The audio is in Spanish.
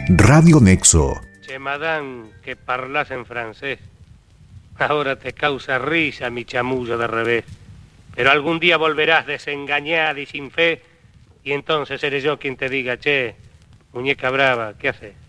Radio Nexo. Che, madame, que parlas en francés. Ahora te causa risa mi chamullo de revés. Pero algún día volverás desengañada y sin fe, y entonces seré yo quien te diga, che, muñeca brava, ¿qué haces?